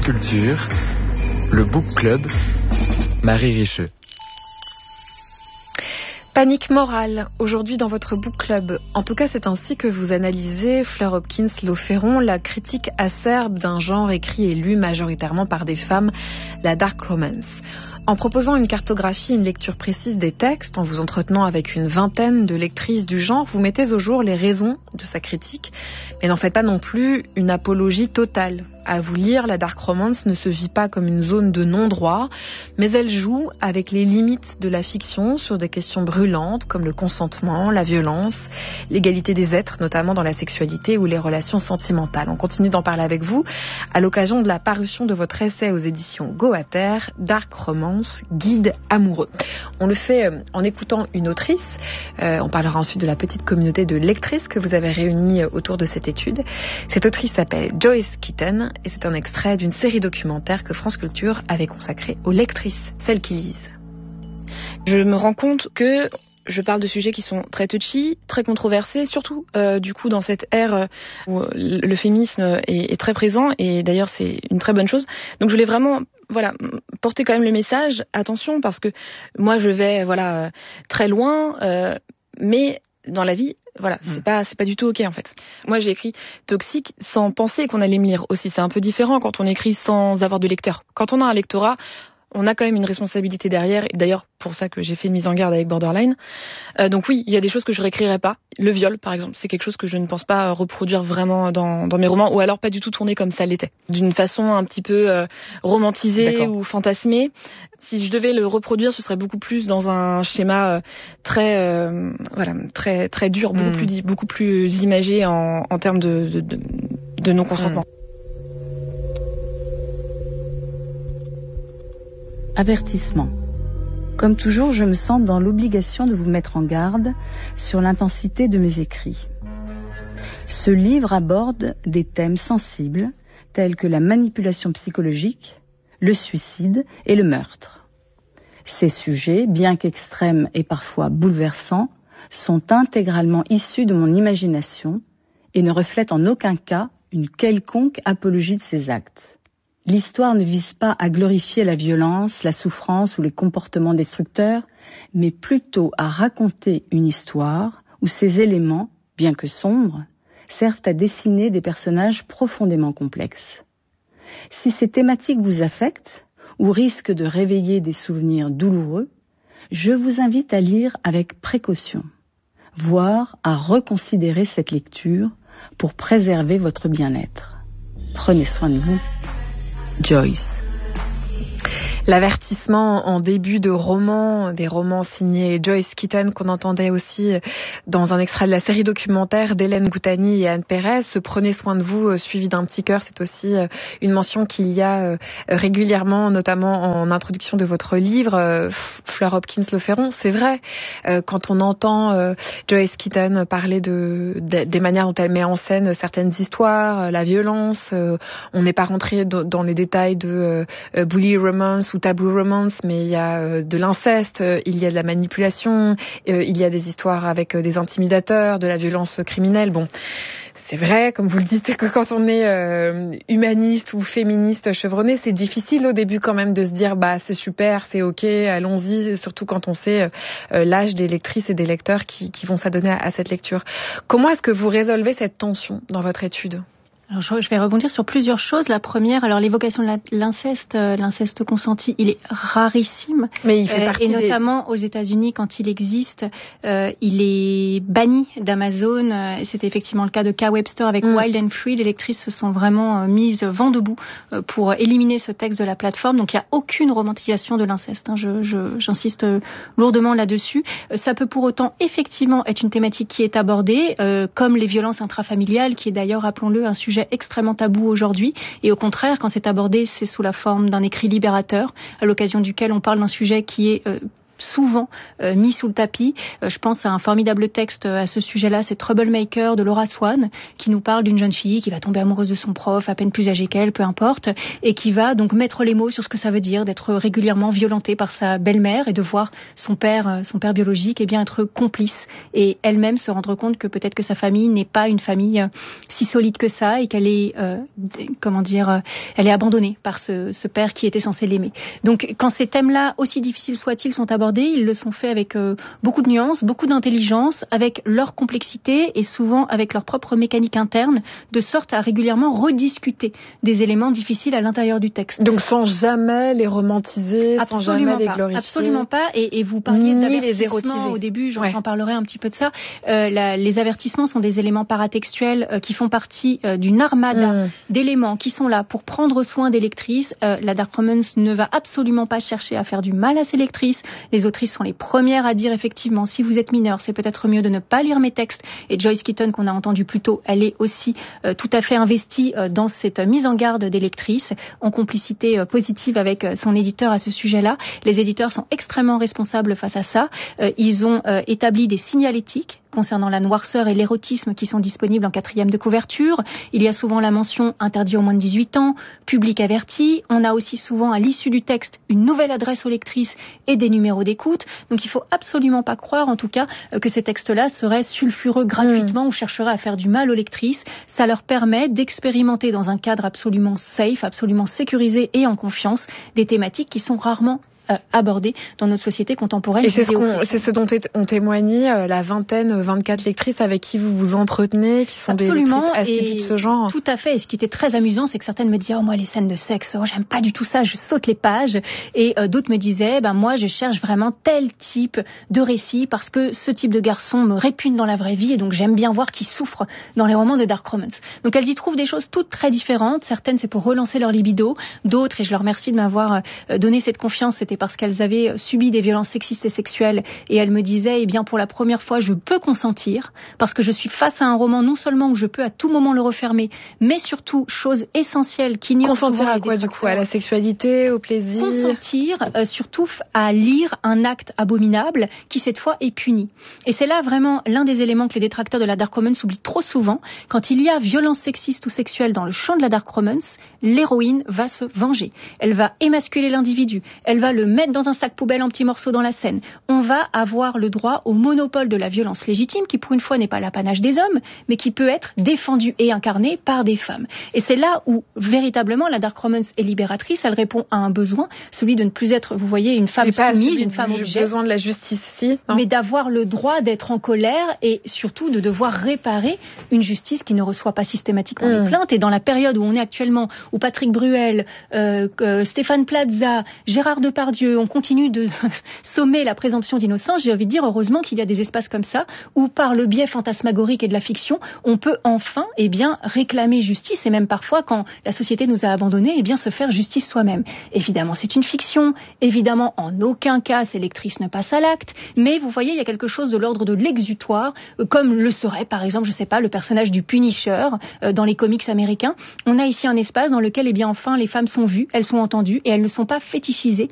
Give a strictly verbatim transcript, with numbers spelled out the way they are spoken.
Culture, le Book Club, Marie Richeux. Panique morale, aujourd'hui dans votre book club. En tout cas, c'est ainsi que vous analysez, Fleur Hopkins-Loferron, la critique acerbe d'un genre écrit et lu majoritairement par des femmes, la dark romance. En proposant une cartographie, une lecture précise des textes, en vous entretenant avec une vingtaine de lectrices du genre, vous mettez au jour les raisons de sa critique, mais n'en faites pas non plus une apologie totale. À vous lire, la dark romance ne se vit pas comme une zone de non-droit, mais elle joue avec les limites de la fiction sur des questions brûlantes comme le consentement, la violence, l'égalité des êtres, notamment dans la sexualité ou les relations sentimentales. On continue d'en parler avec vous à l'occasion de la parution de votre essai aux éditions Goater, Dark Romance, guide amoureux. On le fait en écoutant une autrice. Euh, on parlera ensuite de la petite communauté de lectrices que vous avez réunie autour de cette étude. Cette autrice s'appelle Joyce Kitten. Et c'est un extrait d'une série documentaire que France Culture avait consacrée aux lectrices, celles qui lisent. Je me rends compte que je parle de sujets qui sont très touchy, très controversés, surtout euh, du coup dans cette ère où le féminisme est, est très présent, et d'ailleurs c'est une très bonne chose. Donc je voulais vraiment voilà porter quand même le message, attention, parce que moi je vais voilà très loin, euh, mais dans la vie, voilà, c'est mmh. pas c'est pas du tout ok en fait. Moi j'ai écrit Toxique sans penser qu'on allait me lire aussi. C'est un peu différent quand on écrit sans avoir de lecteur. Quand on a un lectorat, on a quand même une responsabilité derrière, et d'ailleurs pour ça que j'ai fait une mise en garde avec Borderline. Euh, donc oui, il y a des choses que je réécrirais pas. Le viol par exemple, c'est quelque chose que je ne pense pas reproduire vraiment dans, dans mes romans, ou alors pas du tout tourner comme ça l'était, d'une façon un petit peu euh, romantisée D'accord. ou fantasmée. Si je devais le reproduire, ce serait beaucoup plus dans un schéma euh, très euh, voilà très très dur, beaucoup mmh. plus beaucoup plus imagé en, en termes de, de, de, de non-consentement. Mmh. Avertissement. Comme toujours, je me sens dans l'obligation de vous mettre en garde sur l'intensité de mes écrits. Ce livre aborde des thèmes sensibles tels que la manipulation psychologique, le suicide et le meurtre. Ces sujets, bien qu'extrêmes et parfois bouleversants, sont intégralement issus de mon imagination et ne reflètent en aucun cas une quelconque apologie de ces actes. L'histoire ne vise pas à glorifier la violence, la souffrance ou les comportements destructeurs, mais plutôt à raconter une histoire où ces éléments, bien que sombres, servent à dessiner des personnages profondément complexes. Si ces thématiques vous affectent ou risquent de réveiller des souvenirs douloureux, je vous invite à lire avec précaution, voire à reconsidérer cette lecture pour préserver votre bien-être. Prenez soin de vous. Joyce. L'avertissement en début de roman, des romans signés Joyce Kitten qu'on entendait aussi dans un extrait de la série documentaire d'Hélène Goutani et Anne Pérez, ce Prenez soin de vous suivi d'un petit cœur, c'est aussi une mention qu'il y a régulièrement, notamment en introduction de votre livre, Fleur Hopkins-Loferron. C'est vrai, quand on entend Joyce Kitten parler de, de des manières dont elle met en scène certaines histoires, la violence, on n'est pas rentré dans les détails de bully romance ou taboo romance, mais il y a euh, de l'inceste, euh, il y a de la manipulation, euh, il y a des histoires avec euh, des intimidateurs, de la violence criminelle. Bon, c'est vrai, comme vous le dites, que quand on est euh, humaniste ou féministe chevronné, c'est difficile au début quand même de se dire bah c'est super, c'est ok, allons-y, surtout quand on sait euh, l'âge des lectrices et des lecteurs qui, qui vont s'adonner à, à cette lecture. Comment est-ce que vous résolvez cette tension dans votre étude ? Alors, je vais rebondir sur plusieurs choses. La première, alors l'évocation de l'inceste, euh, l'inceste consenti, il est rarissime. Mais il fait partie euh, et notamment des... aux États-Unis, quand il existe, euh, il est banni d'Amazon. C'était effectivement le cas de K. Webster avec mm. Wild and Free. Les lectrices se sont vraiment euh, mises vent debout euh, pour éliminer ce texte de la plateforme. Donc il n'y a aucune romantisation de l'inceste. Hein. Je, je, j'insiste lourdement là-dessus. Euh, ça peut pour autant effectivement être une thématique qui est abordée, euh, comme les violences intrafamiliales, qui est d'ailleurs, rappelons-le, un sujet extrêmement tabou aujourd'hui, et au contraire, quand c'est abordé, c'est sous la forme d'un écrit libérateur, à l'occasion duquel on parle d'un sujet qui est euh, souvent euh, mis sous le tapis. Euh, je pense à un formidable texte à ce sujet-là, c'est Troublemaker de Laura Swan, qui nous parle d'une jeune fille qui va tomber amoureuse de son prof, à peine plus âgée qu'elle, peu importe, et qui va donc mettre les mots sur ce que ça veut dire d'être régulièrement violentée par sa belle-mère et de voir son père, son père biologique, et bien être complice et elle-même se rendre compte que peut-être que sa famille n'est pas une famille si solide que ça et qu'elle est, euh, comment dire, elle est abandonnée par ce, ce père qui était censé l'aimer. Donc quand ces thèmes-là, aussi difficiles soient-ils, sont abordés, ils le sont faits avec euh, beaucoup de nuances, beaucoup d'intelligence, avec leur complexité et souvent avec leur propre mécanique interne, de sorte à régulièrement rediscuter des éléments difficiles à l'intérieur du texte. Donc sans jamais les romantiser, absolument sans jamais pas, les glorifier. Absolument pas. Et, et vous parliez d'avertissements au début, j'en, ouais. j'en parlerai un petit peu de ça. Euh, la, les avertissements sont des éléments paratextuels euh, qui font partie euh, d'une armada mmh. d'éléments qui sont là pour prendre soin des lectrices. Euh, la Dark Romance ne va absolument pas chercher à faire du mal à ses lectrices. Les autrices sont les premières à dire effectivement, si vous êtes mineur, c'est peut-être mieux de ne pas lire mes textes. Et Joyce Keaton, qu'on a entendu plus tôt, elle est aussi euh, tout à fait investie euh, dans cette euh, mise en garde des lectrices, en complicité euh, positive avec euh, son éditeur à ce sujet-là. Les éditeurs sont extrêmement responsables face à ça. Euh, ils ont euh, établi des signalétiques concernant la noirceur et l'érotisme qui sont disponibles en quatrième de couverture. Il y a souvent la mention interdit aux moins de dix-huit ans, public averti. On a aussi souvent à l'issue du texte une nouvelle adresse aux lectrices et des numéros d'écoute. Donc il faut absolument pas croire en tout cas que ces textes-là seraient sulfureux gratuitement mmh. ou chercheraient à faire du mal aux lectrices. Ça leur permet d'expérimenter dans un cadre absolument safe, absolument sécurisé et en confiance des thématiques qui sont rarement Euh, abordé dans notre société contemporaine. Et c'est ce, qu'on, c'est ce dont ont témoigné euh, la vingtaine, vingt-quatre lectrices avec qui vous vous entretenez, qui sont absolument, des lectrices assidues de ce genre. Tout à fait. Et ce qui était très amusant, c'est que certaines me disaient « Oh, moi, les scènes de sexe, oh, j'aime pas du tout ça, je saute les pages. » Et euh, d'autres me disaient ben, « Moi, je cherche vraiment tel type de récit parce que ce type de garçon me répugne dans la vraie vie et donc j'aime bien voir qu'il souffre dans les romans de Dark Romance. » Donc elles y trouvent des choses toutes très différentes. Certaines, c'est pour relancer leur libido. D'autres, et je leur remercie de m'avoir euh, donné cette confiance, c'était parce qu'elles avaient subi des violences sexistes et sexuelles et elles me disaient, eh bien, pour la première fois, je peux consentir parce que je suis face à un roman non seulement où je peux à tout moment le refermer, mais surtout, chose essentielle qui n'y consentir à quoi, du coup? À la sexualité, au plaisir? Consentir, euh, surtout à lire un acte abominable qui, cette fois, est puni. Et c'est là vraiment l'un des éléments que les détracteurs de la Dark Romance oublient trop souvent. Quand il y a violence sexiste ou sexuelle dans le champ de la Dark Romance, l'héroïne va se venger. Elle va émasculer l'individu. Elle va le mettre dans un sac poubelle en petits morceaux dans la scène. On va avoir le droit au monopole de la violence légitime qui, pour une fois, n'est pas l'apanage des hommes, mais qui peut être défendue et incarnée par des femmes. Et c'est là où, véritablement, la Dark Romance est libératrice. Elle répond à un besoin, celui de ne plus être, vous voyez, une femme soumise, une femme objet. Besoin de la justice ici, non? Mais d'avoir le droit d'être en colère et surtout de devoir réparer une justice qui ne reçoit pas systématiquement mmh. les plaintes. Et dans la période où on est actuellement, où Patrick Bruel, euh, euh, Stéphane Plaza, Gérard Depardieu, on continue de sommer la présomption d'innocence, j'ai envie de dire heureusement qu'il y a des espaces comme ça où par le biais fantasmagorique et de la fiction, on peut enfin eh bien, réclamer justice et même parfois quand la société nous a abandonnés, eh bien, se faire justice soi-même. Évidemment, c'est une fiction, évidemment, en aucun cas ces lectrices ne passent à l'acte, mais vous voyez, il y a quelque chose de l'ordre de l'exutoire, comme le serait par exemple, je sais pas, le personnage du Punisher euh, dans les comics américains. On a ici un espace dans lequel eh bien, enfin les femmes sont vues, elles sont entendues et elles ne sont pas fétichisées